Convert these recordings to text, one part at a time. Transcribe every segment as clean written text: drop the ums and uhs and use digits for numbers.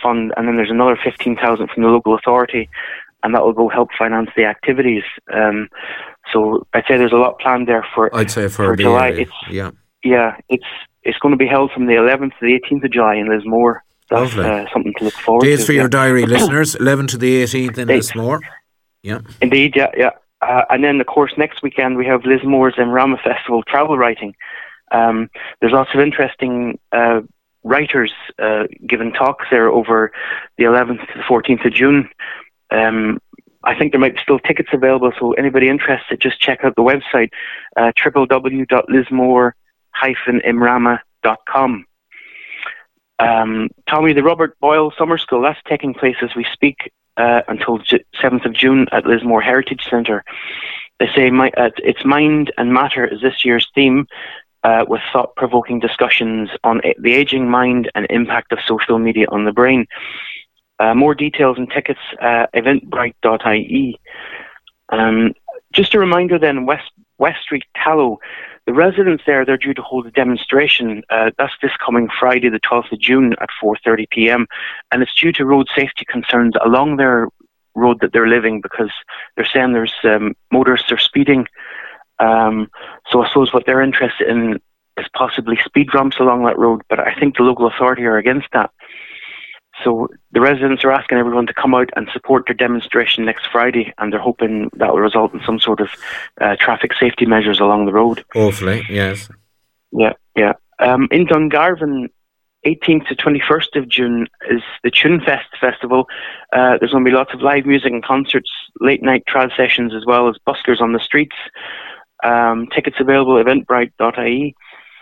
fund, and then there's another 15,000 from the local authority, and that will go help finance the activities. So I'd say there's a lot planned there for July. It's going to be held from the 11th to the 18th of July in Lismore. That's something to look forward to. Dates for your diary, listeners, 11th to the 18th in Lismore. Yeah. Indeed, yeah. And then, of course, next weekend we have Lismore's Imrama Festival travel writing. There's lots of interesting writers giving talks there over the 11th to the 14th of June. I think there might be still tickets available, so anybody interested, just check out the website, www.lismore-imrama.com. Tommy, the Robert Boyle Summer School, that's taking place as we speak until 7th of June at Lismore Heritage Centre. They say it's Mind and Matter is this year's theme, with thought-provoking discussions on the ageing mind and impact of social media on the brain. More details and tickets, eventbrite.ie. Just a reminder then, West Street, Tallow, the residents there, they're due to hold a demonstration. That's this coming Friday, the 12th of June at 4:30 p.m. And it's due to road safety concerns along their road that they're living, because they're saying there's motorists are speeding. So I suppose what they're interested in is possibly speed ramps along that road, but I think the local authority are against that. So the residents are asking everyone to come out and support their demonstration next Friday, and they're hoping that will result in some sort of traffic safety measures along the road. Hopefully, yes. Yeah. In Dungarvan, 18th to 21st of June is the Tunefest Festival. There's going to be lots of live music and concerts, late night trad sessions, as well as buskers on the streets. Tickets available at eventbrite.ie.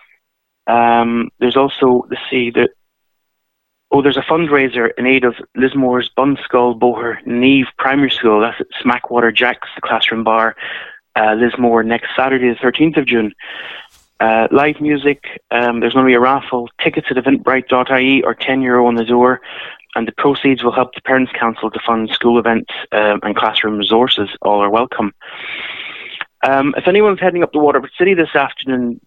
There's also, there's a fundraiser in aid of Lismore's Bunskull Boher Neve Primary School. That's at Smackwater Jacks, the classroom bar, Lismore, next Saturday, the 13th of June. Live music, there's going to be a raffle. Tickets at eventbrite.ie or €10 on the door, and the proceeds will help the Parents' Council to fund school events and classroom resources. All are welcome. If anyone's heading up to Waterford City this afternoon,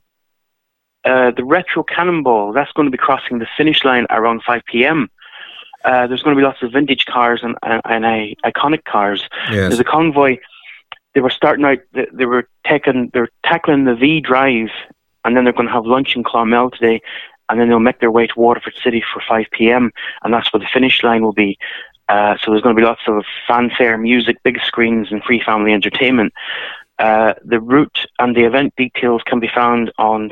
the Retro Cannonball, that's going to be crossing the finish line around 5 p.m. There's going to be lots of vintage cars and iconic cars. Yes. There's a convoy. They were starting out, they're tackling the V Drive, and then they're going to have lunch in Clonmel today, and then they'll make their way to Waterford City for 5 p.m, and that's where the finish line will be. So there's going to be lots of fanfare, music, big screens, and free family entertainment. The route and the event details can be found on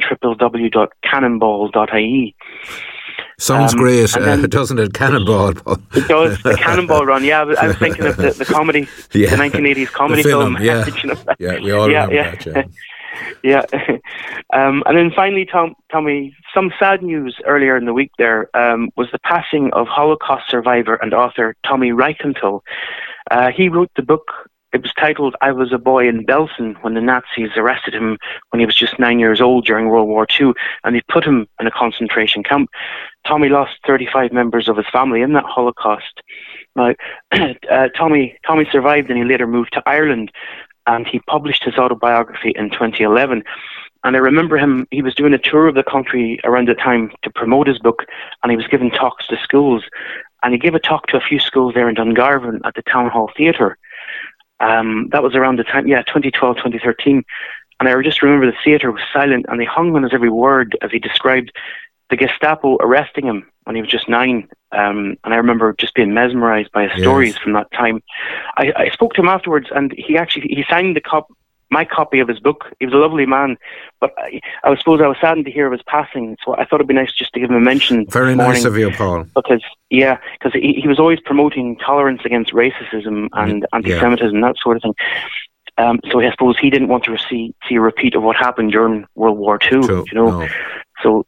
www.cannonball.ie. Sounds great, doesn't it? Cannonball. It does. The Cannonball Run. Yeah, I was thinking of the comedy, the 1980s comedy film. Yeah, we all remember that. Yeah. And then finally, Tommy, some sad news earlier in the week there was the passing of Holocaust survivor and author Tommy Reichenthal. He wrote the book. It was titled I Was a Boy in Belsen, when the Nazis arrested him when he was just 9 years old during World War II, and they put him in a concentration camp. Tommy lost 35 members of his family in that Holocaust. Now, Tommy survived, and he later moved to Ireland, and he published his autobiography in 2011. And I remember him, he was doing a tour of the country around the time to promote his book, and he was giving talks to schools. And he gave a talk to a few schools there in Dungarvan at the Town Hall Theatre. That was around the time, 2012, 2013. And I just remember the theatre was silent, and they hung on his every word as he described the Gestapo arresting him when he was just 9. And I remember just being mesmerised by his stories from that time. I spoke to him afterwards, and he signed my copy of his book. He was a lovely man, but I suppose I was saddened to hear of his passing, so I thought it'd be nice just to give him a mention. Very nice of you, Paul. Because he was always promoting tolerance against racism and anti-Semitism, that sort of thing. So I suppose he didn't want to see a repeat of what happened during World War II. True. No. So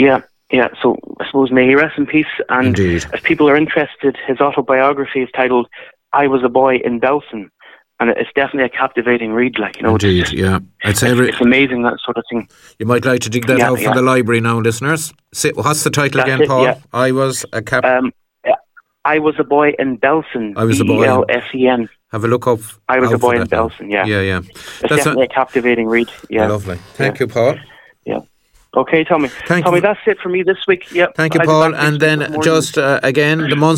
so I suppose may he rest in peace. And Indeed. If people are interested, his autobiography is titled I Was a Boy in Belsen. And it's definitely a captivating read, Indeed, it's amazing, that sort of thing. You might like to dig that out from the library now, listeners. What's the title again, Paul? Yeah. I was a boy in Belsen. I was a boy. Belsen. Have a look up. I was a boy in Belsen. Yeah. It's definitely a captivating read. Yeah. Lovely. Thank you, Paul. Yeah. Okay, Tommy. Tommy, that's it for me this week. Yep. Thank you, Paul. And then just again, the month